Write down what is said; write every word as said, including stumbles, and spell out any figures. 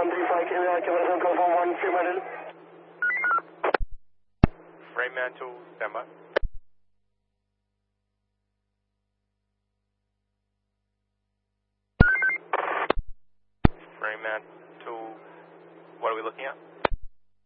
one three five, can we like to confirm one Fremantle? Fremantle, standby. Fremantle, what are we looking at?